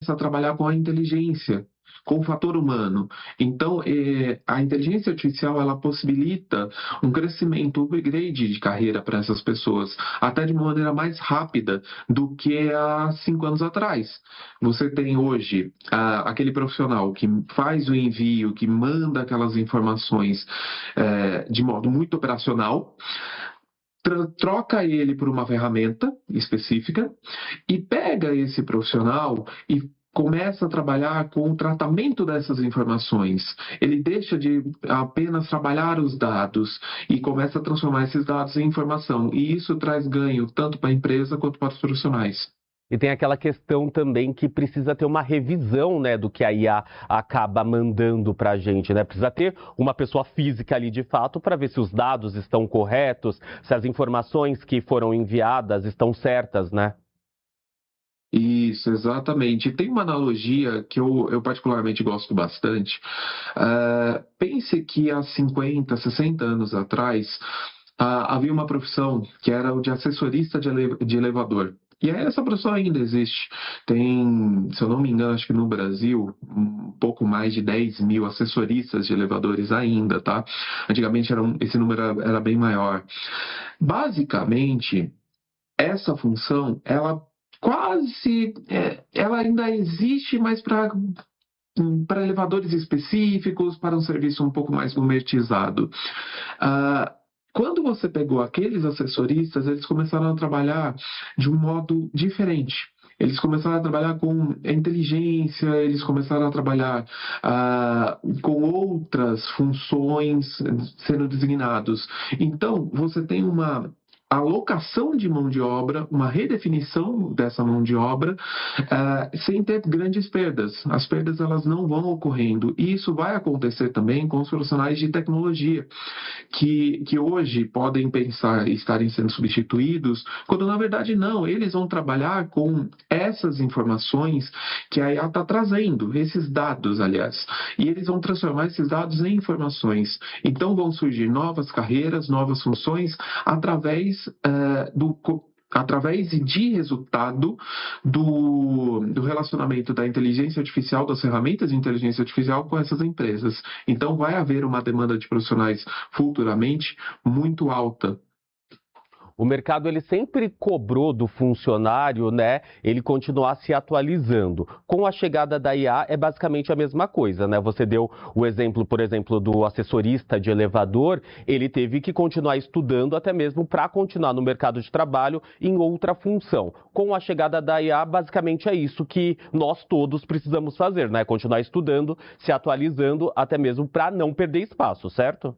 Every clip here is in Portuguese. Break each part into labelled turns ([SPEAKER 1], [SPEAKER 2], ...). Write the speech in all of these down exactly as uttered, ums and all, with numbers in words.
[SPEAKER 1] começa a trabalhar com a inteligência, com o fator humano. Então, eh, a inteligência artificial, ela possibilita um crescimento, um upgrade de carreira para essas pessoas, até de uma maneira mais rápida do que há cinco anos atrás. Você tem hoje ah, aquele profissional que faz o envio, que manda aquelas informações eh, de modo muito operacional, troca ele por uma ferramenta específica e pega esse profissional e começa a trabalhar com o tratamento dessas informações. Ele deixa de apenas trabalhar os dados e começa a transformar esses dados em informação. E isso traz ganho tanto para a empresa quanto para os profissionais.
[SPEAKER 2] E tem aquela questão também que precisa ter uma revisão, né, do que a I A acaba mandando para a gente, né? Precisa ter uma pessoa física ali de fato para ver se os dados estão corretos, se as informações que foram enviadas estão certas, né?
[SPEAKER 1] Isso, exatamente. Tem uma analogia que eu, eu particularmente gosto bastante. Uh, pense que há cinquenta, sessenta anos atrás, uh, havia uma profissão que era o de assessorista de, ele, de elevador. E aí essa profissão ainda existe. Tem, se eu não me engano, acho que no Brasil, um pouco mais de dez mil assessoristas de elevadores ainda, tá? Antigamente era um, esse número era, era bem maior. Basicamente, essa função, ela quase, é, ela ainda existe, mas para para elevadores específicos, para um serviço um pouco mais gourmetizado. Uh, quando você pegou aqueles assessoristas, eles começaram a trabalhar de um modo diferente. Eles começaram a trabalhar com inteligência, eles começaram a trabalhar uh, com outras funções sendo designados. Então, você tem uma alocação de mão de obra, uma redefinição dessa mão de obra, uh, sem ter grandes perdas. As perdas elas não vão ocorrendo. E isso vai acontecer também com os profissionais de tecnologia, que, que hoje podem pensar em estarem sendo substituídos, quando na verdade não. Eles vão trabalhar com essas informações que a I A está trazendo, esses dados, aliás. E eles vão transformar esses dados em informações. Então vão surgir novas carreiras, novas funções, através Uh, do, através de resultado do, do relacionamento da inteligência artificial, das ferramentas de inteligência artificial com essas empresas. Então vai haver uma demanda de profissionais futuramente muito alta.
[SPEAKER 2] O mercado ele sempre cobrou do funcionário, né, ele continuar se atualizando. Com a chegada da I A é basicamente a mesma coisa, né? Você deu o exemplo, por exemplo, do assessorista de elevador, ele teve que continuar estudando até mesmo para continuar no mercado de trabalho em outra função. Com a chegada da I A, basicamente é isso que nós todos precisamos fazer, né? Continuar estudando, se atualizando, até mesmo para não perder espaço, certo?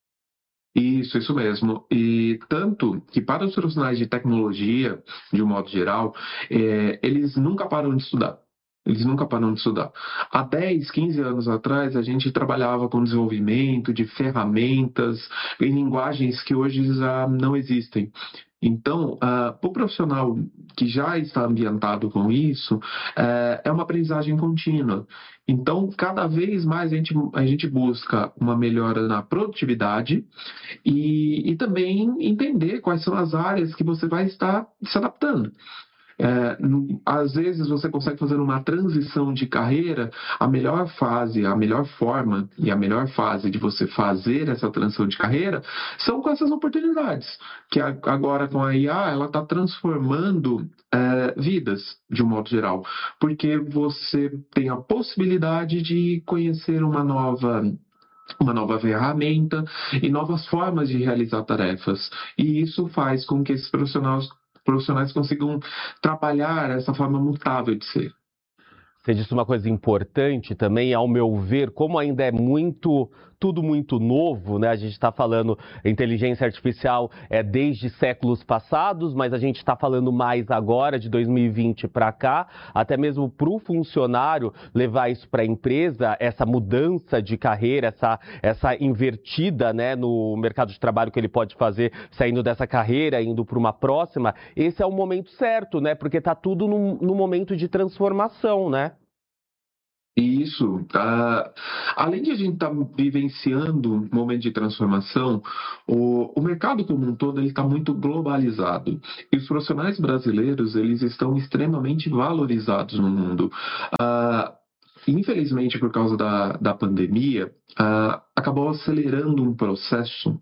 [SPEAKER 1] Isso, isso mesmo. E tanto que para os profissionais de tecnologia, de um modo geral, é, eles nunca param de estudar. Eles nunca param de estudar. Há dez, quinze anos atrás, a gente trabalhava com desenvolvimento de ferramentas em linguagens que hoje já não existem. Então, uh, para o profissional que já está ambientado com isso, uh, é uma aprendizagem contínua. Então, cada vez mais a gente, a gente busca uma melhora na produtividade e, e também entender quais são as áreas que você vai estar se adaptando. É, às vezes você consegue fazer uma transição de carreira, a melhor fase, a melhor forma e a melhor fase de você fazer essa transição de carreira são com essas oportunidades, que agora com a I A ela está transformando é, vidas de um modo geral, porque você tem a possibilidade de conhecer uma nova uma nova ferramenta e novas formas de realizar tarefas, e isso faz com que esses profissionais profissionais consigam trabalhar essa forma mutável de ser.
[SPEAKER 2] Você disse uma coisa importante também, ao meu ver, como ainda é muito, tudo muito novo, né? A gente está falando, inteligência artificial é desde séculos passados, mas a gente está falando mais agora, de dois mil e vinte para cá, até mesmo para o funcionário levar isso para a empresa, essa mudança de carreira, essa, essa invertida, né, no mercado de trabalho que ele pode fazer, saindo dessa carreira, indo para uma próxima, esse é o momento certo, né? Porque está tudo no, no momento de transformação, né?
[SPEAKER 1] Isso. Ah, além de a gente estar vivenciando um momento de transformação, o, o mercado como um todo ele está muito globalizado. E os profissionais brasileiros eles estão extremamente valorizados no mundo. Ah, Infelizmente, por causa da, da pandemia, ah, acabou acelerando um processo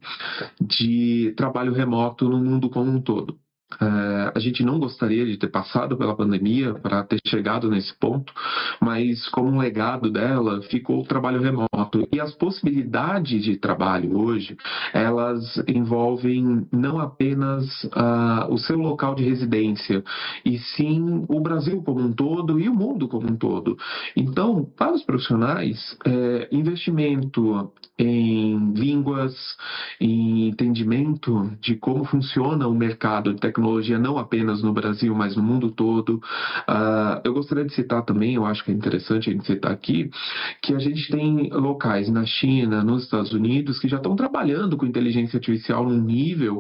[SPEAKER 1] de trabalho remoto no mundo como um todo. É, a gente não gostaria de ter passado pela pandemia para ter chegado nesse ponto, mas como um legado dela ficou o trabalho remoto. E as possibilidades de trabalho hoje, elas envolvem não apenas ah, o seu local de residência, e sim o Brasil como um todo e o mundo como um todo. Então, para os profissionais, é, investimento em línguas, em entendimento de como funciona o mercado de tecnologia, não apenas no Brasil, mas no mundo todo. Uh, eu gostaria de citar também, eu acho que é interessante a gente citar aqui, que a gente tem locais na China, nos Estados Unidos, que já estão trabalhando com inteligência artificial num nível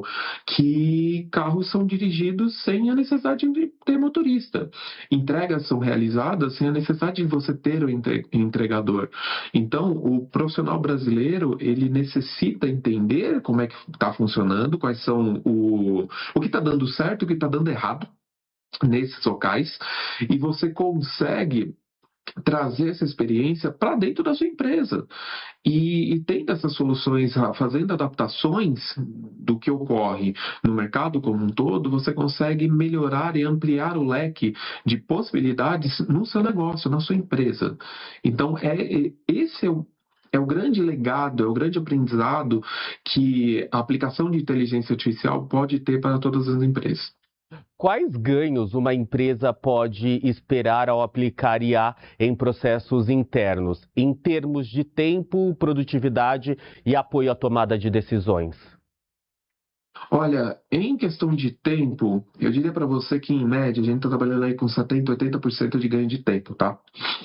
[SPEAKER 1] que carros são dirigidos sem a necessidade de ter motorista. Entregas são realizadas sem a necessidade de você ter o entregador. Então, o profissional brasileiro, ele necessita entender como é que está funcionando, quais são o, o que está dando certo e o que está dando errado nesses locais, e você consegue trazer essa experiência para dentro da sua empresa. E, e tendo essas soluções, fazendo adaptações do que ocorre no mercado como um todo, você consegue melhorar e ampliar o leque de possibilidades no seu negócio, na sua empresa. Então, é, esse é o É o grande legado, é o grande aprendizado que a aplicação de inteligência artificial pode ter para todas as empresas.
[SPEAKER 2] Quais ganhos uma empresa pode esperar ao aplicar I A em processos internos, em termos de tempo, produtividade e apoio à tomada de decisões?
[SPEAKER 1] Olha, em questão de tempo, eu diria para você que, em média, a gente está trabalhando aí com setenta, oitenta por cento de ganho de tempo, tá?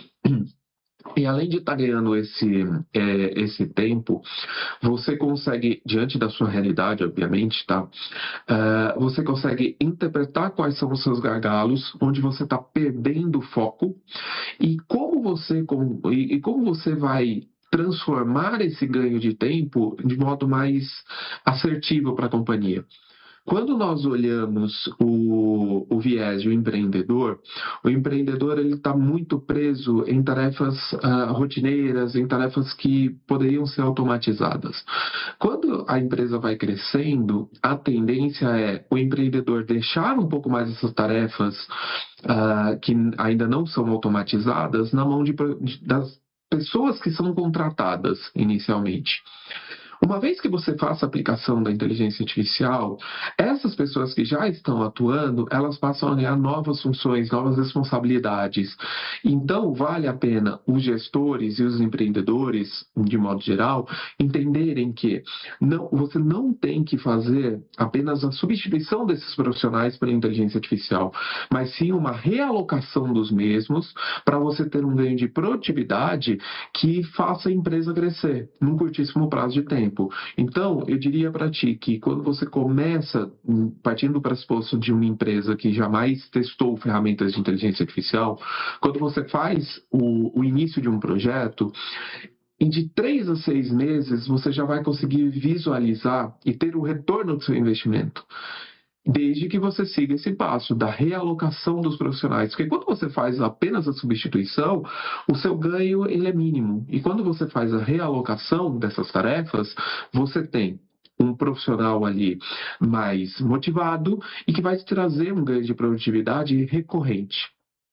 [SPEAKER 1] E além de estar ganhando esse, é, esse tempo, você consegue, diante da sua realidade, obviamente, tá? Uh, você consegue interpretar quais são os seus gargalos, onde você está perdendo o foco e como você, com, e, e como você vai transformar esse ganho de tempo de modo mais assertivo para a companhia. Quando nós olhamos o, o viés do empreendedor, o empreendedor ele está muito preso em tarefas uh, rotineiras, em tarefas que poderiam ser automatizadas. Quando a empresa vai crescendo, a tendência é o empreendedor deixar um pouco mais essas tarefas uh, que ainda não são automatizadas na mão de, de, das pessoas que são contratadas inicialmente. Uma vez que você faça a aplicação da inteligência artificial, essas pessoas que já estão atuando, elas passam a ganhar novas funções, novas responsabilidades. Então, vale a pena os gestores e os empreendedores, de modo geral, entenderem que não, você não tem que fazer apenas a substituição desses profissionais pela inteligência artificial, mas sim uma realocação dos mesmos para você ter um ganho de produtividade que faça a empresa crescer num curtíssimo prazo de tempo. Então, eu diria para ti que quando você começa, partindo do pressuposto de uma empresa que jamais testou ferramentas de inteligência artificial, quando você faz o, o início de um projeto, em de três a seis meses, você já vai conseguir visualizar e ter o retorno do seu investimento. Desde que você siga esse passo da realocação dos profissionais. Porque quando você faz apenas a substituição, o seu ganho ele é mínimo. E quando você faz a realocação dessas tarefas, você tem um profissional ali mais motivado e que vai te trazer um ganho de produtividade recorrente.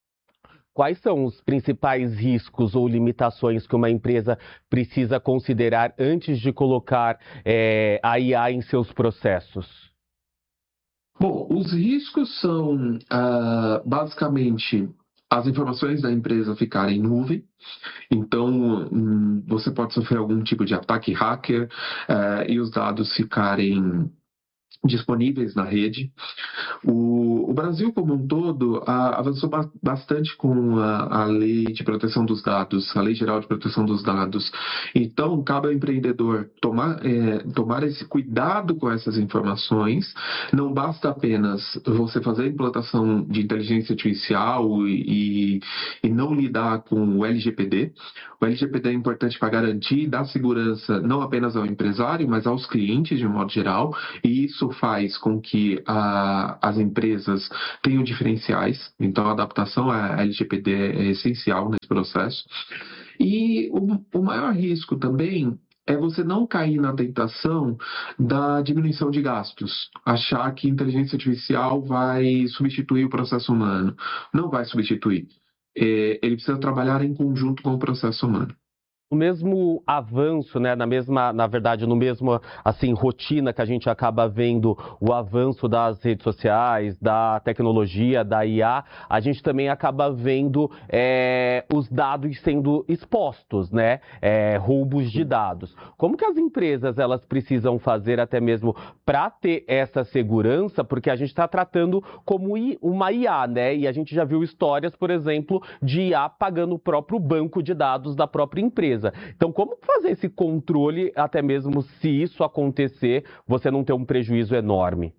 [SPEAKER 2] Quais são os principais riscos ou limitações que uma empresa precisa considerar antes de colocar é, a I A em seus processos?
[SPEAKER 1] Bom, os riscos são ah, basicamente as informações da empresa ficarem em nuvem. Então, hum, você pode sofrer algum tipo de ataque hacker eh, e os dados ficarem disponíveis na rede. O, o Brasil, como um todo, a, avançou ba- bastante com a, a Lei de Proteção dos Dados, a Lei Geral de Proteção dos Dados. Então, cabe ao empreendedor tomar, é, tomar esse cuidado com essas informações. Não basta apenas você fazer a implantação de inteligência artificial e, e não lidar com o L G P D. O L G P D é importante para garantir e dar segurança não apenas ao empresário, mas aos clientes de um modo geral, e isso faz com que a, as empresas tenham diferenciais. Então, a adaptação à L G P D é essencial nesse processo. E o, o maior risco também é você não cair na tentação da diminuição de gastos, achar que inteligência artificial vai substituir o processo humano. Não vai substituir. É, ele precisa trabalhar em conjunto com o processo humano.
[SPEAKER 2] O mesmo avanço, né, na mesma, na verdade, no mesmo, assim, rotina que a gente acaba vendo o avanço das redes sociais, da tecnologia, da I A, a gente também acaba vendo é, os dados sendo expostos, né, é, roubos de dados. Como que as empresas, elas precisam fazer até mesmo para ter essa segurança, porque a gente está tratando como uma I A, né, e a gente já viu histórias, por exemplo, de I A pagando o próprio banco de dados da própria empresa. Então, como fazer esse controle, até mesmo se isso acontecer, você não ter um prejuízo enorme?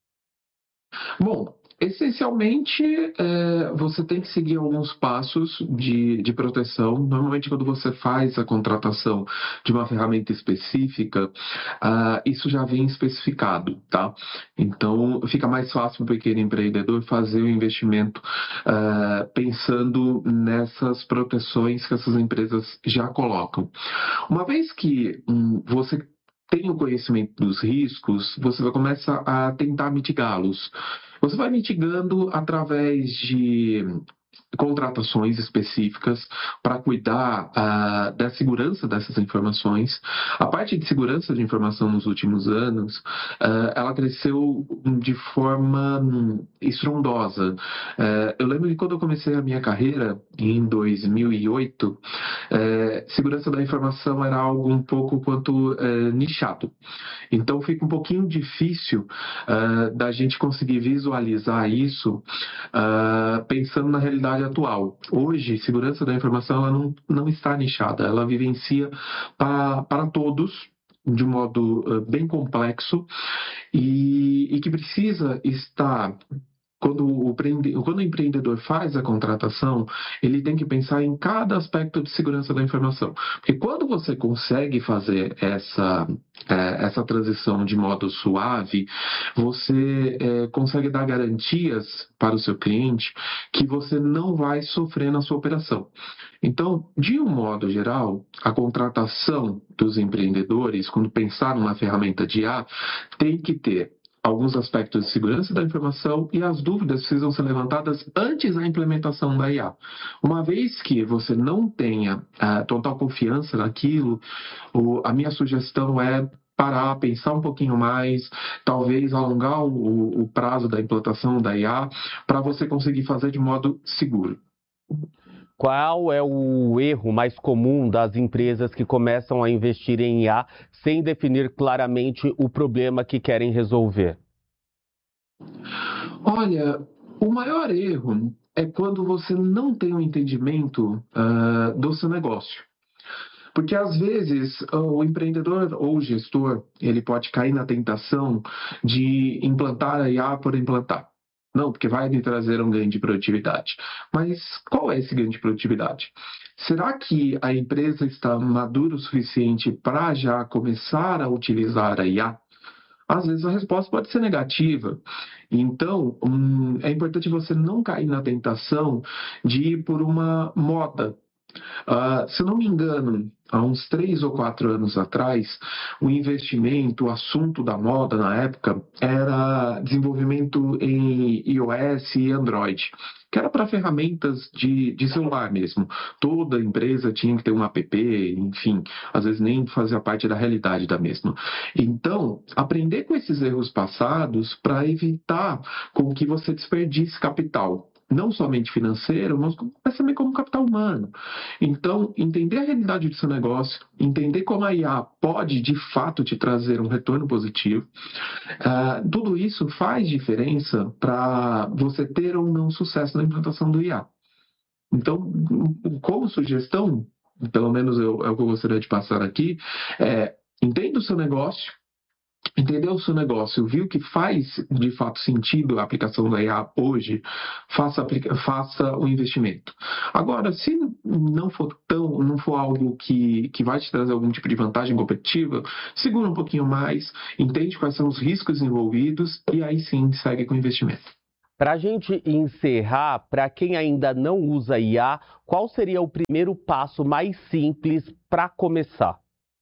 [SPEAKER 1] Bom, essencialmente, é, você tem que seguir alguns passos de, de proteção. Normalmente, quando você faz a contratação de uma ferramenta específica, ah, isso já vem especificado, tá? Então, fica mais fácil para o pequeno empreendedor fazer o investimento ah, pensando nessas proteções que essas empresas já colocam. Uma vez que hum, você tem o conhecimento dos riscos, você vai começar a tentar mitigá-los. Você vai mitigando através de contratações específicas para cuidar ah, da segurança dessas informações. A parte de segurança de informação nos últimos anos, ah, ela cresceu de forma hum, estrondosa. Eh, eu lembro que quando eu comecei a minha carreira, em dois mil e oito, eh, segurança da informação era algo um pouco quanto eh, nichado. Então fica um pouquinho difícil ah, da gente conseguir visualizar isso ah, pensando na realidade atual. Hoje, segurança da informação ela não, não está nichada, ela vivencia pa, para todos de um modo ah, bem complexo e, e que precisa estar. Quando o, prende- quando o empreendedor faz a contratação, ele tem que pensar em cada aspecto de segurança da informação. Porque quando você consegue fazer essa, eh, essa transição de modo suave, você eh, consegue dar garantias para o seu cliente que você não vai sofrer na sua operação. Então, de um modo geral, a contratação dos empreendedores, quando pensar numa ferramenta de I A, tem que ter alguns aspectos de segurança da informação e as dúvidas precisam ser levantadas antes da implementação da I A. Uma vez que você não tenha ah, total confiança naquilo, o- a minha sugestão é parar, pensar um pouquinho mais, talvez alongar o, o prazo da implantação da I A para você conseguir fazer de modo seguro.
[SPEAKER 2] Qual é o erro mais comum das empresas que começam a investir em I A sem definir claramente o problema que querem resolver?
[SPEAKER 1] Olha, o maior erro é quando você não tem um entendimento ah, do seu negócio. Porque às vezes o empreendedor ou o gestor, ele pode cair na tentação de implantar a I A por implantar. Não, porque vai me trazer um ganho de produtividade. Mas qual é esse ganho de produtividade? Será que a empresa está madura o suficiente para já começar a utilizar a I A? Às vezes a resposta pode ser negativa. Então, hum, é importante você não cair na tentação de ir por uma moda. Ah, se eu não me engano, há uns três ou quatro anos atrás, o investimento, o assunto da moda na época era desenvolvimento em iOS e Android, que era para ferramentas de, de celular mesmo. Toda empresa tinha que ter um app, enfim, às vezes nem fazia parte da realidade da mesma. Então, aprender com esses erros passados para evitar com que você desperdice capital. não somente financeiro, mas, mas também como capital humano. Então, entender a realidade do seu negócio, entender como a I A pode, de fato, te trazer um retorno positivo, uh, tudo isso faz diferença para você ter ou não sucesso na implantação do I A. Então, como sugestão, pelo menos eu, é o que eu gostaria de passar aqui, é entenda o seu negócio, entendeu o seu negócio, viu que faz de fato sentido a aplicação da I A hoje, faça, aplica, faça o investimento. Agora, se não for tão, não for algo que, que vai te trazer algum tipo de vantagem competitiva, segura um pouquinho mais, entende quais são os riscos envolvidos e aí sim segue com o investimento.
[SPEAKER 2] Para a gente encerrar, para quem ainda não usa I A, qual seria o primeiro passo mais simples para começar?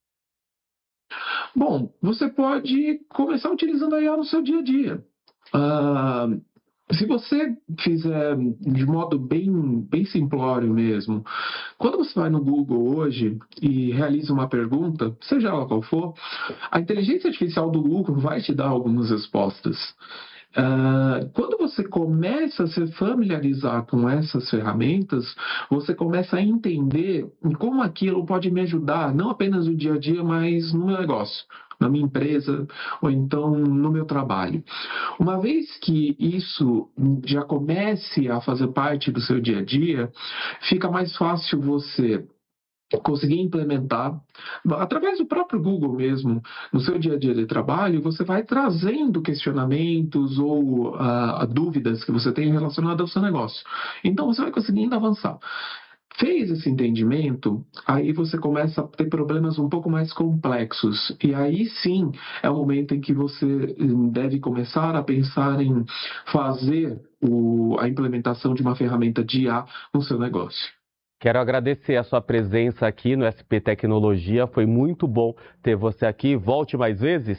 [SPEAKER 1] Bom, você pode começar utilizando a I A no seu dia a dia. Uh, se você fizer de modo bem, bem simplório mesmo, quando você vai no Google hoje e realiza uma pergunta, seja ela qual for, a inteligência artificial do Google vai te dar algumas respostas. Uh, quando você começa a se familiarizar com essas ferramentas, você começa a entender como aquilo pode me ajudar, não apenas no dia a dia, mas no meu negócio, na minha empresa ou então no meu trabalho. Uma vez que isso já comece a fazer parte do seu dia a dia, fica mais fácil você conseguir implementar, através do próprio Google mesmo, no seu dia a dia de trabalho, você vai trazendo questionamentos ou uh, dúvidas que você tem relacionadas ao seu negócio. Então, você vai conseguindo avançar. Fez esse entendimento, aí você começa a ter problemas um pouco mais complexos. E aí sim é o momento em que você deve começar a pensar em fazer o, a implementação de uma ferramenta de I A no seu negócio.
[SPEAKER 2] Quero agradecer a sua presença aqui no S P Tecnologia. Foi muito bom ter você aqui. Volte mais vezes.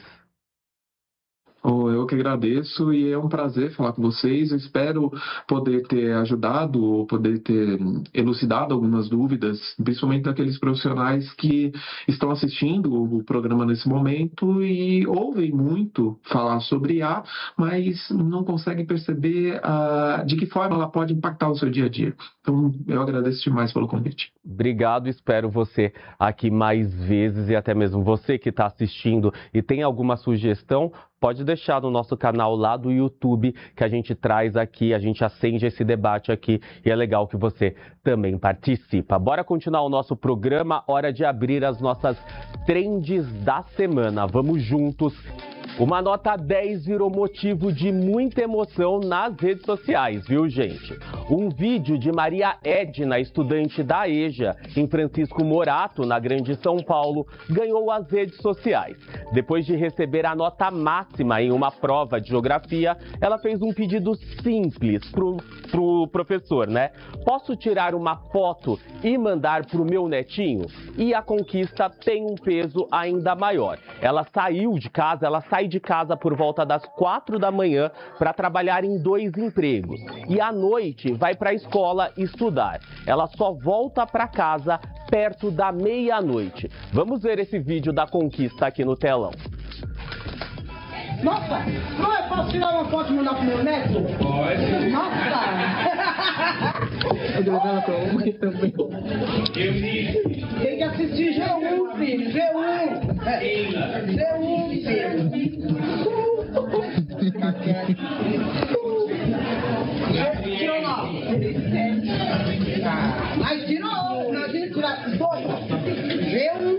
[SPEAKER 1] Eu que agradeço e é um prazer falar com vocês. Eu espero poder ter ajudado ou poder ter elucidado algumas dúvidas, principalmente daqueles profissionais que estão assistindo o programa nesse momento e ouvem muito falar sobre I A, mas não conseguem perceber uh, de que forma ela pode impactar o seu dia a dia. Então, eu agradeço demais pelo convite.
[SPEAKER 2] Obrigado, espero você aqui mais vezes e até mesmo você que está assistindo e tem alguma sugestão, pode deixar no nosso canal lá do YouTube que a gente traz aqui, a gente acende esse debate aqui e é legal que você também participa. Bora continuar o nosso programa, hora de abrir as nossas trends da semana. Vamos juntos. Uma nota dez virou motivo de muita emoção nas redes sociais, viu, gente? Um vídeo de Maria Edna, estudante da EJA, em Francisco Morato, na Grande São Paulo, ganhou as redes sociais. Depois de receber a nota máxima em uma prova de geografia, ela fez um pedido simples pro, pro professor, né? Posso tirar uma foto e mandar pro meu netinho? E a conquista tem um peso ainda maior. Ela saiu de casa, ela saiu de casa por volta das quatro da manhã para trabalhar em dois empregos. E à noite vai para a escola estudar. Ela só volta para casa perto da meia-noite. Vamos ver esse vídeo da conquista aqui no telão.
[SPEAKER 3] Nossa, não é fácil tirar uma foto e mandar pro meu neto? Pode. Nossa! Eu dou ela pra uma também. Tem que assistir G um, filho. G um. G um, filho. Tirou lá. Mas tirou. Não adianta tirar com dois. G um.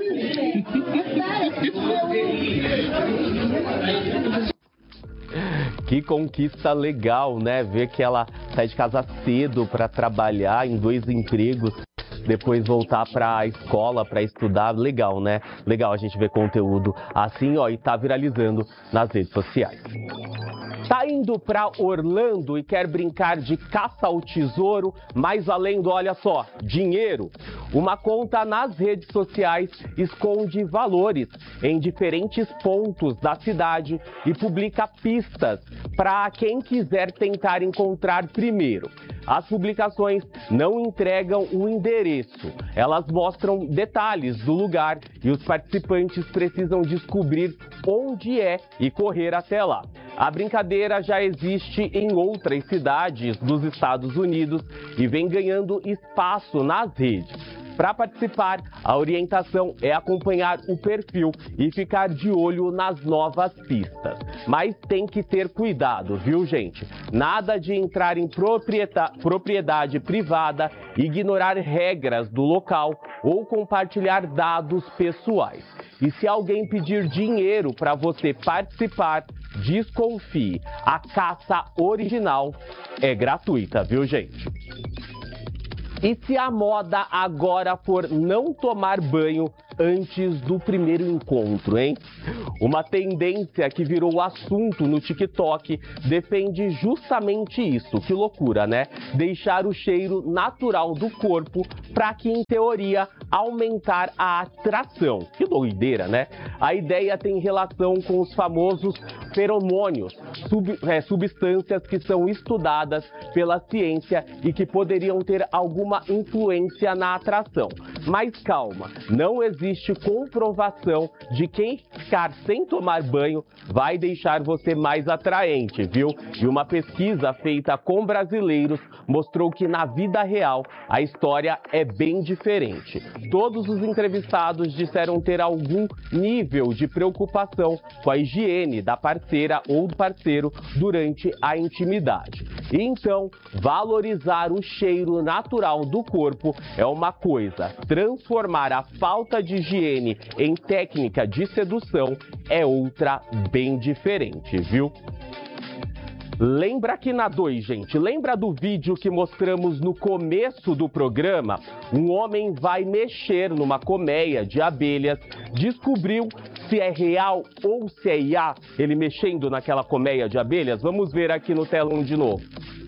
[SPEAKER 2] Que conquista legal, né? Ver que ela sai de casa cedo para trabalhar em dois empregos, depois voltar para a escola para estudar. Legal, né? Legal a gente ver conteúdo assim, ó, e tá viralizando nas redes sociais. Tá indo para Orlando e quer brincar de caça ao tesouro, mas além do, olha só, dinheiro, uma conta nas redes sociais esconde valores em diferentes pontos da cidade e publica pistas para quem quiser tentar encontrar primeiro. As publicações não entregam o endereço, elas mostram detalhes do lugar e os participantes precisam descobrir onde é e correr até lá. A brincadeira já existe em outras cidades dos Estados Unidos e vem ganhando espaço nas redes. Para participar, a orientação é acompanhar o perfil e ficar de olho nas novas pistas. Mas tem que ter cuidado, viu, gente? Nada de entrar em propriedade privada, ignorar regras do local ou compartilhar dados pessoais. E se alguém pedir dinheiro para você participar, desconfie. A caça original é gratuita, viu, gente? E se a moda agora for não tomar banho antes do primeiro encontro, hein? Uma tendência que virou assunto no TikTok defende justamente isso. Que loucura, né? Deixar o cheiro natural do corpo para que, em teoria, aumentar a atração. Que doideira, né? A ideia tem relação com os famosos feromônios, sub, é, substâncias que são estudadas pela ciência e que poderiam ter alguma influência na atração. Mas calma, não existe comprovação de quem ficar sem tomar banho vai deixar você mais atraente, viu? E uma pesquisa feita com brasileiros mostrou que na vida real a história é bem diferente. Todos os entrevistados disseram ter algum nível de preocupação com a higiene da parceira ou do parceiro durante a intimidade. E então, valorizar o cheiro natural do corpo é uma coisa, transformar a falta de higiene em técnica de sedução é outra bem diferente, viu? Lembra aqui na dois, gente, lembra do vídeo que mostramos no começo do programa? Um homem vai mexer numa colmeia de abelhas, descobriu se é real ou se é I A, ele mexendo naquela colmeia de abelhas? Vamos ver aqui no telão de novo.